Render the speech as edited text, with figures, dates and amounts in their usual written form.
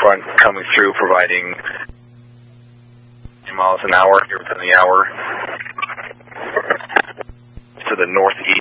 front coming through, providing miles an hour here within the hour to the northeast.